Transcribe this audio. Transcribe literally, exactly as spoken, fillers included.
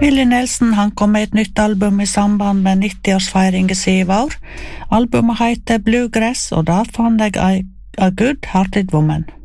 Willie Nelson han kom med et nytt album i samband med nitti-årsfeiringen sin i vår. Albumet heter Bluegrass, og da fant jeg A, A Good Hearted Woman.